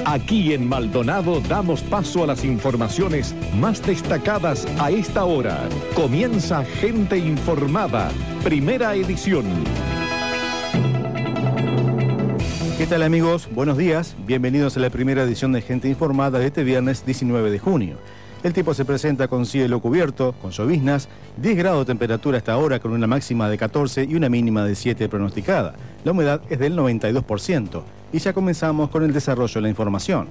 Aquí en Maldonado damos paso a las informaciones más destacadas a esta hora. Comienza Gente Informada, primera edición. ¿Qué tal, amigos? Buenos días. Bienvenidos a la primera edición de Gente Informada de este viernes 19 de junio. El tiempo se presenta con cielo cubierto, con lloviznas, 10 grados de temperatura hasta ahora con una máxima de 14 y una mínima de 7 pronosticada. La humedad es del 92%. Y ya comenzamos con el desarrollo de la información.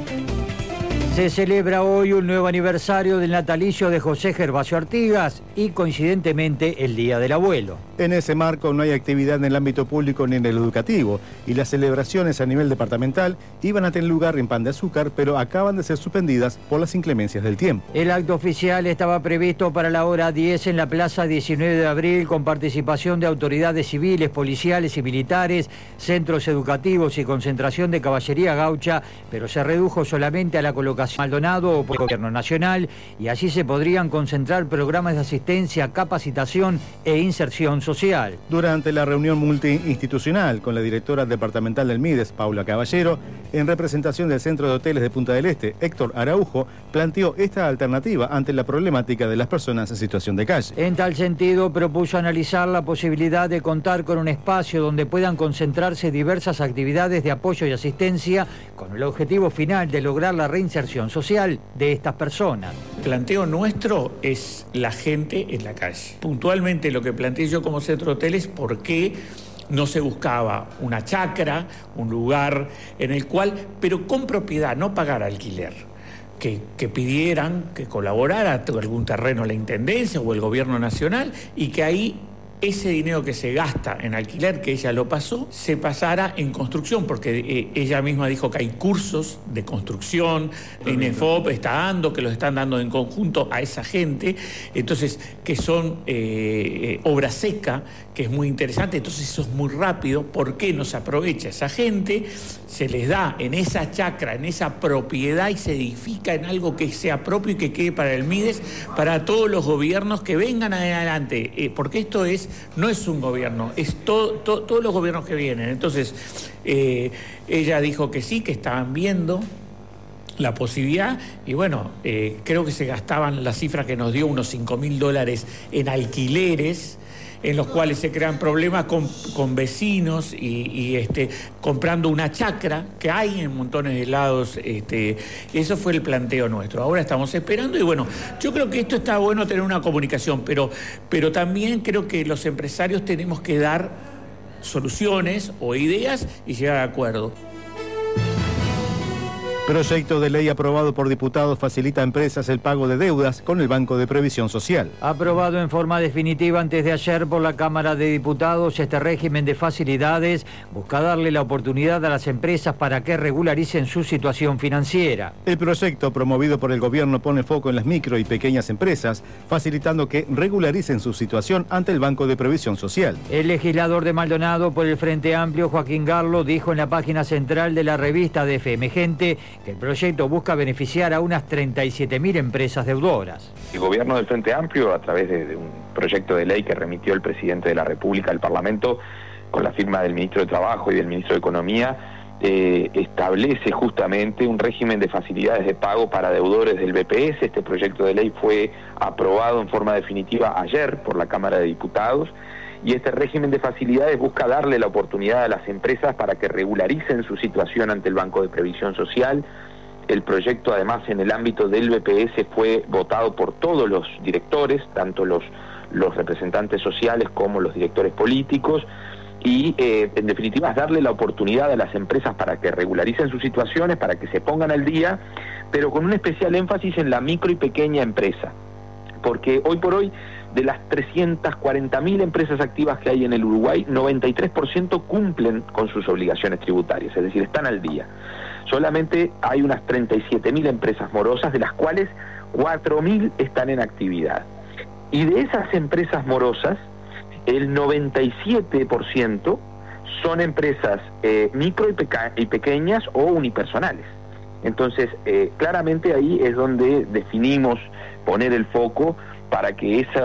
Se celebra hoy un nuevo aniversario del natalicio de José Gervasio Artigas y, coincidentemente, el Día del Abuelo. En ese marco no hay actividad en el ámbito público ni en el educativo, y las celebraciones a nivel departamental iban a tener lugar en Pan de Azúcar, pero acaban de ser suspendidas por las inclemencias del tiempo. El acto oficial estaba previsto para la hora 10 en la Plaza 19 de Abril, con participación de autoridades civiles, policiales y militares, centros educativos y concentración de caballería gaucha, pero se redujo solamente a la colocación Maldonado por el Gobierno Nacional, y allí se podrían concentrar programas de asistencia, capacitación e inserción social. Durante la reunión multiinstitucional con la directora departamental del MIDES, Paula Caballero, en representación del Centro de Hoteles de Punta del Este, Héctor Araujo, planteó esta alternativa ante la problemática de las personas en situación de calle. En tal sentido, propuso analizar la posibilidad de contar con un espacio donde puedan concentrarse diversas actividades de apoyo y asistencia, con el objetivo final de lograr la reinserción social de estas personas. El planteo nuestro es la gente en la calle. Puntualmente lo que planteé yo como centro de hoteles, ¿por qué no se buscaba una chacra, un lugar en el cual, pero con propiedad, no pagar alquiler? Que pidieran, que colaborara algún terreno a la Intendencia o el Gobierno Nacional, y que ahí ese dinero que se gasta en alquiler, que ella lo pasó, se pasara en construcción, porque ella misma dijo que hay cursos de construcción, INEFOP está dando, que los están dando en conjunto a esa gente, entonces que son obra seca, que es muy interesante, entonces eso es muy rápido. ¿Por qué no se aprovecha esa gente? Se les da en esa chacra, en esa propiedad, y se edifica en algo que sea propio y que quede para el MIDES, para todos los gobiernos que vengan adelante, porque esto no es un gobierno, es todos los gobiernos que vienen. Entonces, ella dijo que sí, que estaban viendo la posibilidad, y bueno, creo que se gastaban, la cifra que nos dio, unos $5.000 en alquileres, en los cuales se crean problemas con vecinos y comprando una chacra que hay en montones de lados. Eso fue el planteo nuestro. Ahora estamos esperando, y bueno, yo creo que esto está bueno tener una comunicación, pero también creo que los empresarios tenemos que dar soluciones o ideas y llegar a acuerdo. Proyecto de ley aprobado por diputados facilita a empresas el pago de deudas con el Banco de Previsión Social. Aprobado en forma definitiva antes de ayer por la Cámara de Diputados, este régimen de facilidades busca darle la oportunidad a las empresas para que regularicen su situación financiera. El proyecto promovido por el gobierno pone foco en las micro y pequeñas empresas, facilitando que regularicen su situación ante el Banco de Previsión Social. El legislador de Maldonado por el Frente Amplio, Joaquín Garlo, dijo en la página central de la revista de FM Gente que el proyecto busca beneficiar a unas 37.000 empresas deudoras. El gobierno del Frente Amplio, a través de un proyecto de ley que remitió el presidente de la República al Parlamento, con la firma del ministro de Trabajo y del ministro de Economía, establece justamente un régimen de facilidades de pago para deudores del BPS. Este proyecto de ley fue aprobado en forma definitiva ayer por la Cámara de Diputados, y este régimen de facilidades busca darle la oportunidad a las empresas para que regularicen su situación ante el Banco de Previsión Social. El proyecto, además, en el ámbito del BPS fue votado por todos los directores, tanto los representantes sociales como los directores políticos, y en definitiva es darle la oportunidad a las empresas para que regularicen sus situaciones, para que se pongan al día, pero con un especial énfasis en la micro y pequeña empresa, porque hoy por hoy, de las 340.000 empresas activas que hay en el Uruguay, 93% cumplen con sus obligaciones tributarias, es decir, están al día. Solamente hay unas 37.000 empresas morosas, de las cuales 4.000 están en actividad. Y de esas empresas morosas, el 97% son empresas micro y pequeñas o unipersonales. Entonces, claramente ahí es donde definimos poner el foco para que esa